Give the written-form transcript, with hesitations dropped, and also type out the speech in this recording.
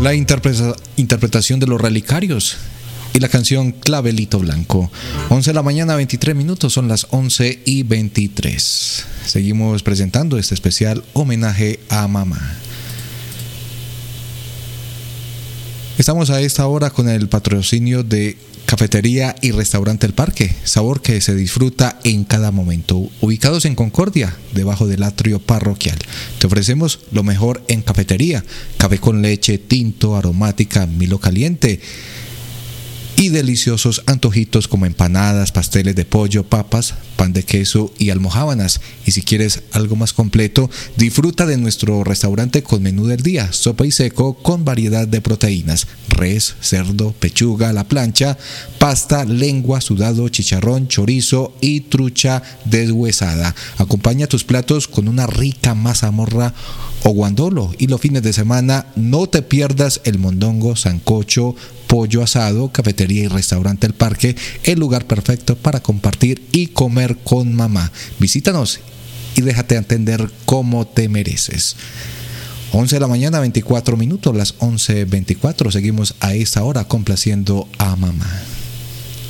La interpretación de Los Relicarios y la canción Clavelito Blanco. 11 de la mañana, 23 minutos, son las 11:23. Seguimos presentando este especial homenaje a mamá. Estamos a esta hora con el patrocinio de Cafetería y Restaurante El Parque, sabor que se disfruta en cada momento. Ubicados en Concordia, debajo del atrio parroquial. Te ofrecemos lo mejor en cafetería: café con leche, tinto, aromática, Milo caliente y deliciosos antojitos como empanadas, pasteles de pollo, papas, pan de queso y almojábanas. Y si quieres algo más completo, disfruta de nuestro restaurante con menú del día: sopa y seco con variedad de proteínas: res, cerdo, pechuga a la plancha, pasta, lengua, sudado, chicharrón, chorizo y trucha deshuesada. Acompaña tus platos con una rica mazamorra o guandolo, y los fines de semana no te pierdas el mondongo, sancocho, pollo asado. Cafetería y Restaurante El Parque, el lugar perfecto para compartir y comer con mamá. Visítanos y déjate atender como te mereces. 11 de la mañana, 24 minutos, las 11:24. Seguimos a esta hora complaciendo a mamá.